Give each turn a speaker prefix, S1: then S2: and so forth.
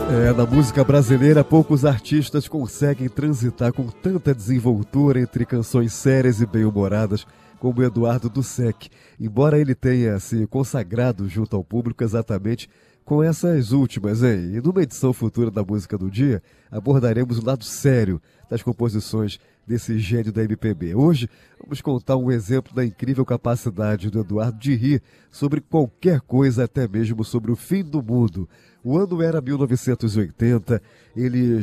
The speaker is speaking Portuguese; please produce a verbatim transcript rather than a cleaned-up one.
S1: É, na música brasileira, poucos artistas conseguem transitar com tanta desenvoltura entre canções sérias e bem-humoradas como Eduardo Dussek, embora ele tenha se consagrado junto ao público exatamente com essas últimas, hein? E numa edição futura da Música do Dia, abordaremos o lado sério das composições desse gênio da M P B. Hoje, vamos contar um exemplo da incrível capacidade do Eduardo de rir sobre qualquer coisa, até mesmo sobre o fim do mundo. O ano era mil novecentos e oitenta, ele